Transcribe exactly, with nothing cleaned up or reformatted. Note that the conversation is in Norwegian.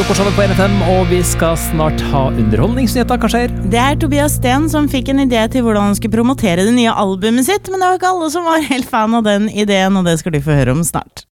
Fortsatt på N F M, og vi skal snart ha underholdningsnyheter, hva skjer? Det er Tobias Sten som fikk en idé til hvordan han skulle promotere det nye albumet sitt, men det var ikke alle som var helt fan av den ideen, og det skal du få høre om snart.